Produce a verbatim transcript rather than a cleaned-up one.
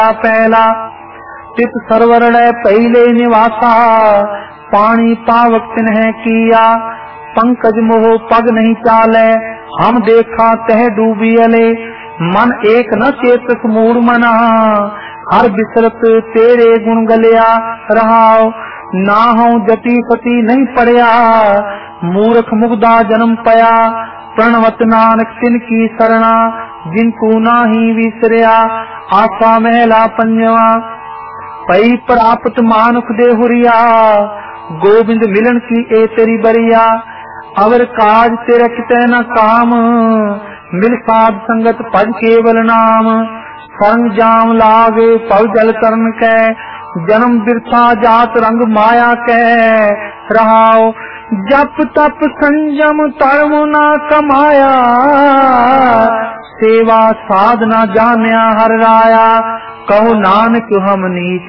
पहला चित सरवरण पहले निवासा पानी पावक तिन्ह किया पंकज मोह पग नहीं चाले हम देखा तह डूबियले मन एक न चेतस मूड मना हर बिसरत तेरे गुण गलिया रहाओ ना हूं जति सती नहीं पड़िया मूर्ख मुग्धा जन्म पया प्रणवत नानक तिन की शरणा जिनको नाही विसरिया आशा महला पंजवा पई प्राप्त मानुख दे हुरिया गोविंद मिलन की ए तेरी बरिया अवर काज तेरा किते न काम मिल साध संगत पद केवल नाम संग जाम लाग पव जल करन कै जन्म बिरथा जात रंग माया कै रहाओ जप तप संयम धर्म ना कमाया सेवा साधना जान्या हर राया कहो नानक हम नीच